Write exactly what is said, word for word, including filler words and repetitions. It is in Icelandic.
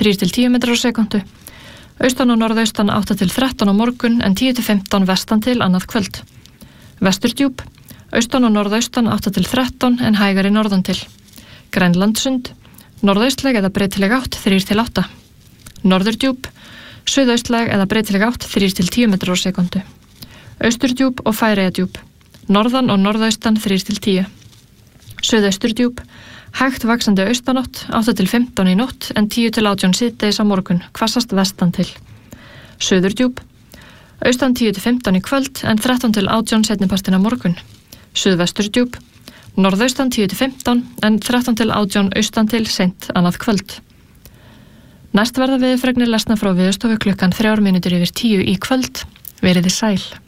þrír til tíu metrar á sekúndu. Austan og norðaustan átta til þrettán á morgun en tíu til fimmtán vestan til annað kvöld. Vesturdjúp, austan og norðaustan átta til þrettán en hægari norðan til. Grænlandssund, norðaustlæg eða breytileg átt þrír til átta. Norðurdjúp, suðaustlæg eða breytileg átt þrír til tíu metrar á sekúndu. Austurdjúp og Færeyjadjúp, norðan og norðaustan þrír til tíu. Suðausturdjúp, hægt vaxandi austanátt átta til fimmtán í nótt en tíu til átján síðdegis á morgun, hvassast vestan til. Suðurdjúp, austan tíu til fimmtán í kvöld en þrettán til átján seinnipartinn á morgun. Suðvesturdjúp, norðaustan tíu til fimmtán en þrettán til átján austan til seint annað kvöld. Næst verða veðurfregnir lesna frá Veðurstofu klukkan þrjár mínútur yfir tíu í kvöld. Veriði sæl.